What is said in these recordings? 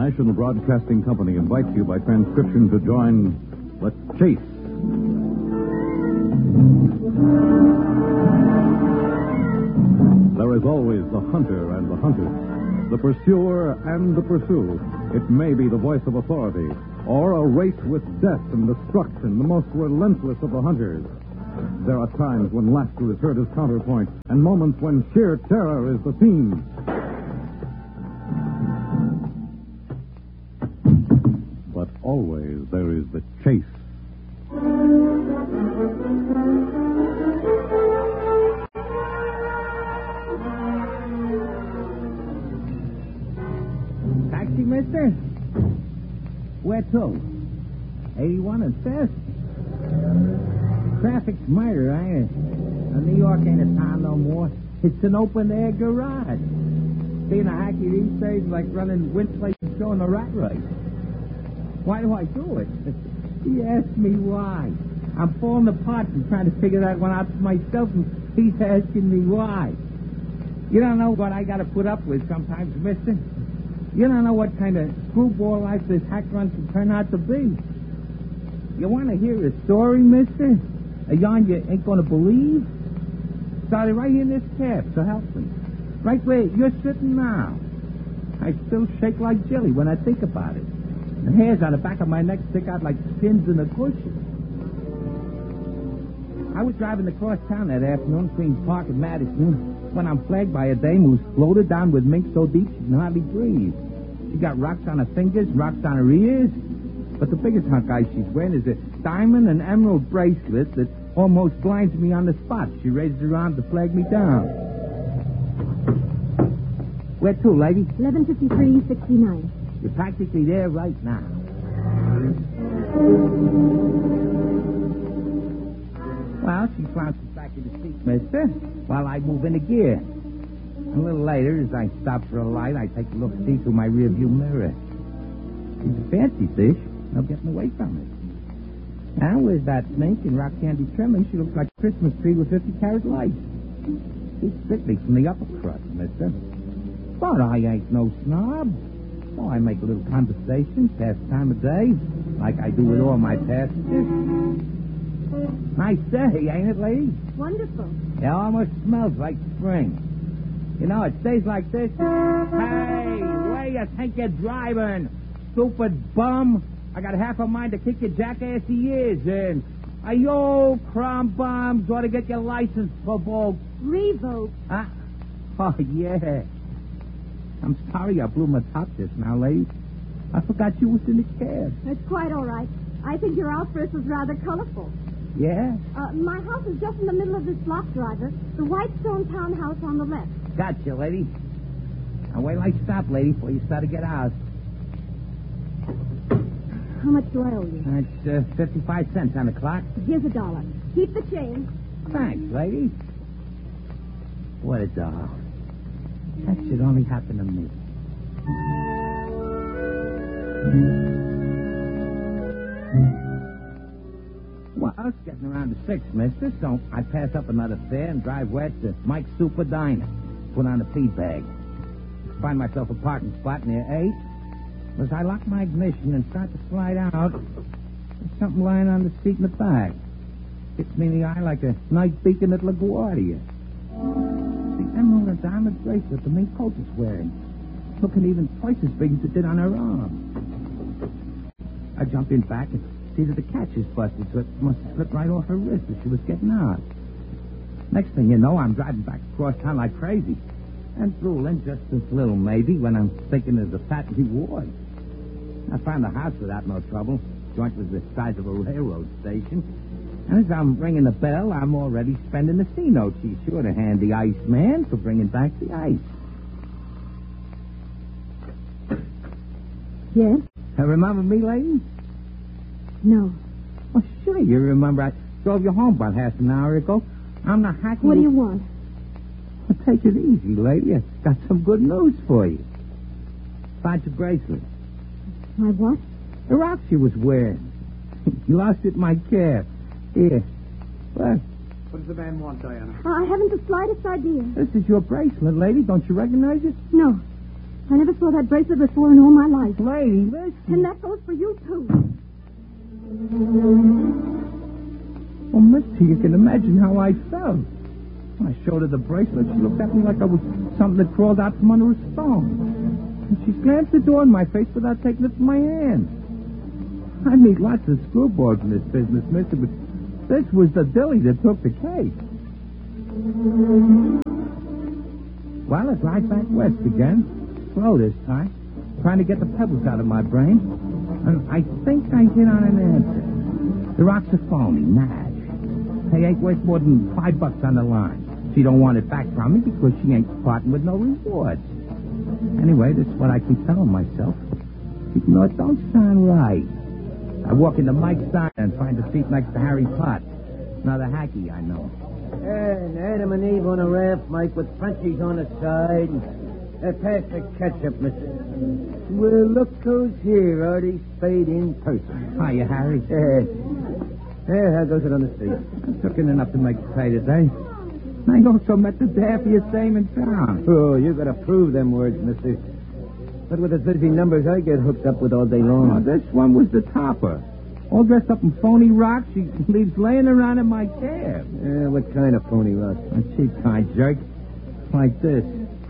National Broadcasting Company invites you by transcription to join The Chase. There is always the hunter and the hunted, the pursuer and the pursued. It may be the voice of authority, or a race with death and destruction, the most relentless of the hunters. There are times when laughter is heard as counterpoint, and moments when sheer terror is the theme. But always there is the chase. Taxi, mister? Where to? 81 and 5th? Traffic's murder, ain't it? New York ain't a town no more. It's an open-air garage. Being a hacky these days is like running windsplace and showing a rat race. Why do I do it? He asked me why. I'm falling apart and trying to figure that one out for myself, and he's asking me why. You don't know what I got to put up with sometimes, mister. You don't know what kind of screwball life this hack run can turn out to be. You want to hear a story, mister? A yarn you ain't going to believe? Started right here in this cab, so help me. Right where you're sitting now. I still shake like jelly when I think about it. The hairs on the back of my neck stick out like pins in a cushion. I was driving across town that afternoon between Park and Madison when I'm flagged by a dame who's floated down with mink so deep she can hardly breathe. She got rocks on her fingers, rocks on her ears. But the biggest hunk eye she's wearing is a diamond and emerald bracelet that almost blinds me on the spot. She raises her arm to flag me down. Where to, lady? 1153-69. You're practically there right now. Well, she flounces back in the seat, mister, while I move into gear. A little later, as I stop for a light, I take a look-see through my rearview mirror. She's a fancy fish. No getting away from it. Now, with that mink and rock candy trimming, she looks like a Christmas tree with 50-carat lights. She's strictly from the upper crust, mister. But I ain't no snob. So I make a little conversation, pass the time of day, like I do with all my passengers. Nice day, ain't it, lady? Wonderful. It almost smells like spring. You know, it stays like this. Hey, where you think you're driving, stupid bum? I got half a mind to kick your jackassy ears in. Ayo, crumb bombs, ought to get your license revoked. Revoked? Huh? Oh, yeah. I'm sorry I blew my top just now, lady. I forgot you was in the cab. That's quite all right. I think your outburst was rather colorful. Yeah? My house is just in the middle of this block, driver. The white stone townhouse on the left. Gotcha, lady. Now wait till I stop, lady, before you start to get out. How much do I owe you? It's 55 cents on the clock. Here's $1. Keep the change. Thanks, lady. What a doll. That should only happen to me. Well, it's getting around to 6, mister, so I pass up another fare and drive west to Mike's Super Diner. Put on a feed-bag. Find myself a parking spot near 8. As I lock my ignition and start to slide out, there's something lying on the seat in the back. Hits me in the eye like a night beacon at LaGuardia. The emerald and diamond bracelet the mink coat is wearing. Looking even twice as big as it did on her arm. I jump in back and see that the catch is busted, so it must have slipped right off her wrist as she was getting out. Next thing you know, I'm driving back across town like crazy. And drooling just as little, maybe, when I'm thinking of the fat reward. I found the house without no trouble. The joint was the size of a railroad station. And as I'm ringing the bell, I'm already spending the C-note. She's sure to hand the ice man for bringing back the ice. Yes? Remember me, lady? No. Oh, sure you remember. I drove you home about half an hour ago. I'm the hacky... What do you want? Well, take it easy, lady. I've got some good news for you. Find your bracelet. My what? The rock she was wearing. You lost it in my cab. Here. What? What does the man want, Diana? I haven't the slightest idea. This is your bracelet, lady. Don't you recognize it? No. I never saw that bracelet before in all my life. Lady, listen. And that goes for you, too. Well, mister, you can imagine how I felt. When I showed her the bracelet, she looked at me like I was something that crawled out from under a stone. And she slammed the door in my face without taking it from my hand. I meet lots of screwballs in this business, mister, but this was the dilly that took the cake. Well, I drive back west again. Slow this time. Trying to get the pebbles out of my brain. And I think I hit on an answer. The rocks are phony, Madge. They ain't worth more than $5 on the line. She don't want it back from me because she ain't parting with no rewards. Anyway, that's what I keep telling myself. Even though it don't sound right. I walk into Mike's diner and find a seat next to Harry Potts. Another hacky I know. And Adam and Eve on a raft, Mike, with Frenchies on the side. Pass the ketchup, mister. Well, look who's here, Artie Spade in person. Hiya, Harry. How goes it on the street? I took in enough to make pay today. I also met the dappiest dame in town. Oh, you gotta prove them words, mister. But with the busy numbers I get hooked up with all day long. Oh, this one was the topper. All dressed up in phony rocks. She leaves laying around in my cab. What kind of phony rock? A cheap kind, jerk. Like this.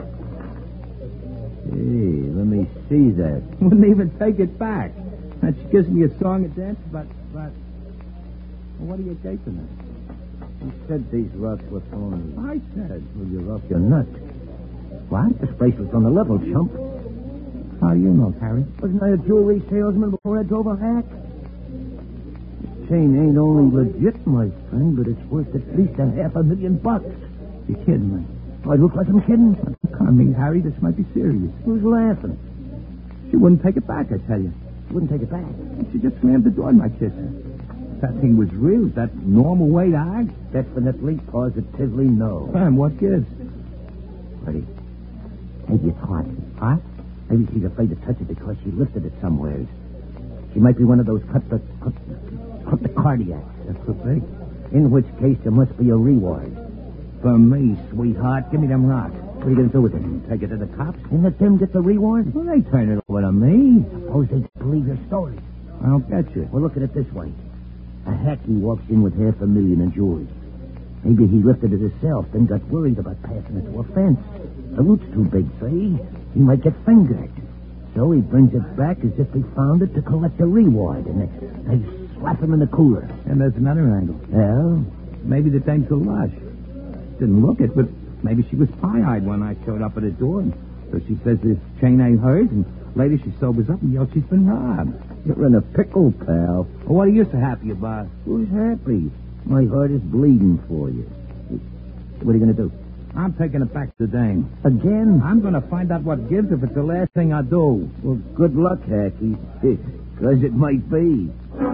Hey, let me see that. Wouldn't even take it back. And she gives me a song and dance, but... Well, what are you gaping at? You said these rocks were phony. I said. Well, you're off your nut. What? This bracelet's on the level, chump. How do you know, Harry? Wasn't I a jewelry salesman before I drove a hack? This chain ain't only legit, my friend, but it's worth at least $500,000. You're kidding me. I look like I'm kidding. Come me, Harry. This might be serious. Who's laughing? She wouldn't take it back, I tell you. Wouldn't take it back. She just slammed the door in my kisser. If that thing was real, is that normal way to act? Definitely, positively no. And what gives? Buddy, maybe it's hot. Hot? Maybe she's afraid to touch it because she lifted it somewhere. She might be one of those cut the cardiacs. That's so big. In which case, there must be a reward. For me, sweetheart, give me them rocks. What are you going to do with it? Take it to the cops? And let them get the reward? Well, they turn it over to me. Suppose they believe your story. I'll bet you. Well, look at it this way. A hacky walks in with $500,000 in jewelry. Maybe he lifted it himself, then got worried about passing it to a fence. The root's too big, say. He might get fingered. So he brings it back as if he found it to collect a reward, and they slap him in the cooler. And there's another angle. Well? Maybe the dame's a lush. Didn't look it, but maybe she was pie-eyed when I showed up at her door. And so she says this chain ain't hers, and later she sobers up and yells she's been robbed. You're in a pickle, pal. Well, what are you so happy about? Who's happy? My heart is bleeding for you. What are you going to do? I'm taking it back to the dame. Again? I'm going to find out what gives if it's the last thing I do. Well, good luck, Hacky. Because it might be.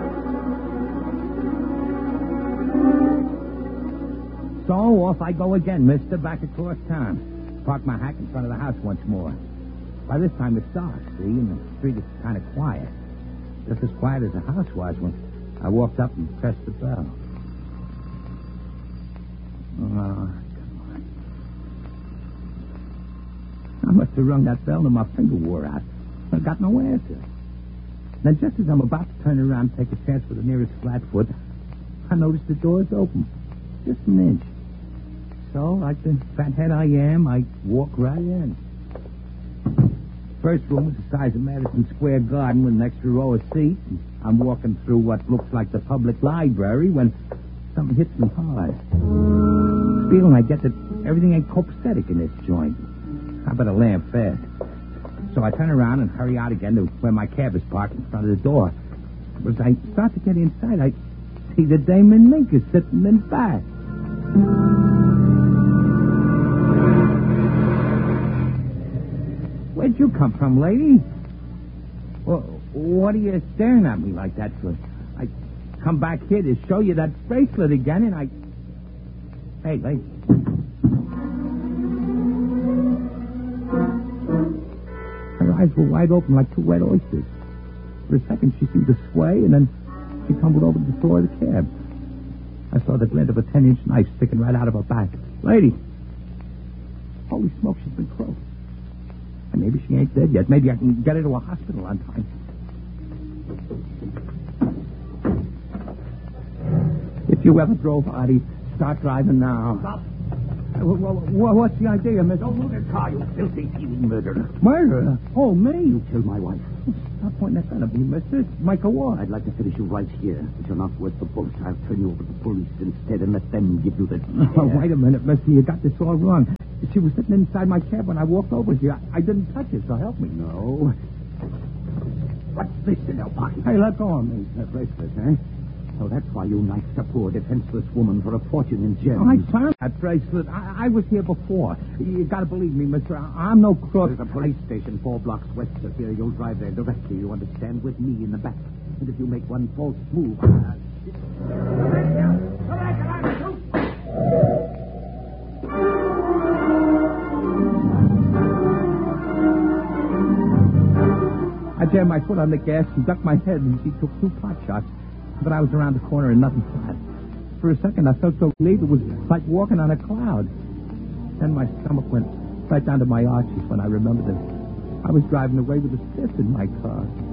So off I go again, mister, back across town. Park my hack in front of the house once more. By this time it's dark, see, and the street is kind of quiet. Just as quiet as the house was when I walked up and pressed the bell. Come on. I must have rung that bell and my finger wore out. I got no answer. Then just as I'm about to turn around and take a chance for the nearest flatfoot, I noticed the door's open. Just an inch. So, like the fathead I am, I walk right in. First room was the size of Madison Square Garden with an extra row of seats. And I'm walking through what looks like the public library when something hits me hard. The feeling I get that everything ain't copacetic in this joint. I better land fast. So I turn around and hurry out again to where my cab is parked in front of the door. As I start to get inside, I see the Dame and Mink is sitting in back. Where'd you come from, lady? Well, what are you staring at me like that for? I come back here to show you that bracelet again, and I... Hey, lady. Her eyes were wide open like two wet oysters. For a second, she seemed to sway, and then she tumbled over to the floor of the cab. I saw the glint of a 10-inch knife sticking right out of her back. Lady! Holy smoke, she's been croaked. And maybe she ain't dead yet. Maybe I can get her to a hospital on time. If you ever drove, Artie, start driving now. Stop. What's the idea, mister? Don't move your car, you filthy, thieving murderer. Murderer? Oh, me? You killed my wife. Stop pointing that gun at me, mister. It's Michael Ward. I'd like to finish you right here, but you're not worth the bullets. I'll turn you over to the police instead and let them give you the... Oh, wait a minute, mister. You got this all wrong. She was sitting inside my cab when I walked over here. I didn't touch her, so help me. No. What's this in your pocket? Hey, let go of me. A bracelet, eh? So that's why you knifed a poor, defenseless woman for a fortune in gems. Oh, I found that bracelet. I was here before. You gotta believe me, mister. I'm no crook. There's a police station 4 blocks west of here. You'll drive there directly, you understand, with me in the back. And if you make one false move... I jammed my foot on the gas and ducked my head, and she took 2 pot shots. But I was around the corner and nothing flat. For a second, I felt so relieved it was like walking on a cloud. Then my stomach went right down to my arches when I remembered that I was driving away with a stiff in my car.